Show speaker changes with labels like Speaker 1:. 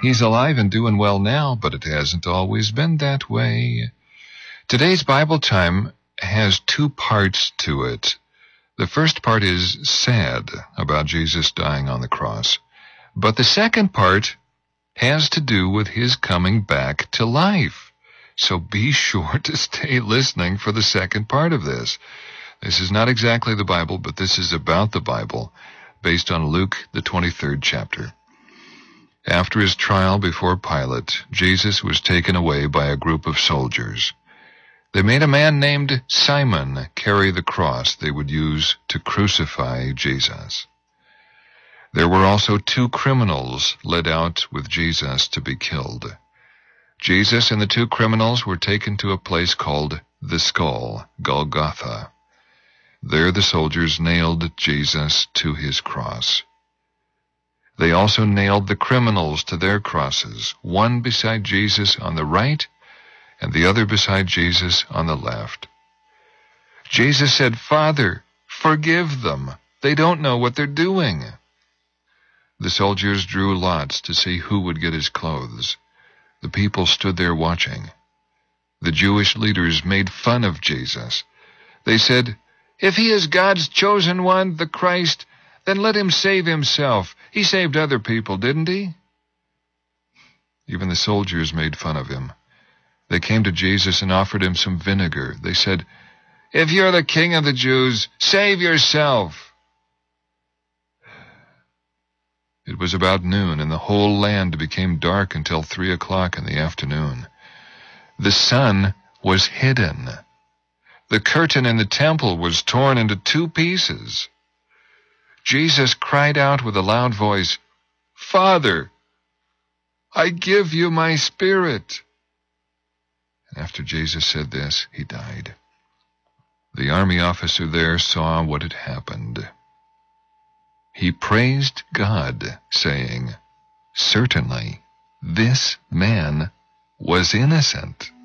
Speaker 1: He's alive and doing well now, but it hasn't always been that way. Today's Bible time has two parts to it. The first part is sad about Jesus dying on the cross, but the second part has to do with his coming back to life. So be sure to stay listening for the second part of this. This is not exactly the Bible, but this is about the Bible, based on Luke, the 23rd chapter. After his trial before Pilate, Jesus was taken away by a group of soldiers. They made a man named Simon carry the cross they would use to crucify Jesus. There were also two criminals led out with Jesus to be killed. Jesus and the two criminals were taken to a place called the Skull, Golgotha. There the soldiers nailed Jesus to his cross. They also nailed the criminals to their crosses, one beside Jesus on the right and the other beside Jesus on the left. Jesus said, "Father, forgive them. They don't know what they're doing." The soldiers drew lots to see who would get his clothes. The people stood there watching. The Jewish leaders made fun of Jesus. They said, "If he is God's chosen one, the Christ, then let him save himself. He saved other people, didn't he?" Even the soldiers made fun of him. They came to Jesus and offered him some vinegar. They said, "If you're the king of the Jews, save yourself." It was about noon, and the whole land became dark until 3 o'clock in the afternoon. The sun was hidden. The curtain in the temple was torn into 2 pieces. Jesus cried out with a loud voice, "Father, I give you my spirit." And after Jesus said this, he died. The army officer there saw what had happened. He praised God, saying, "Certainly, this man was innocent."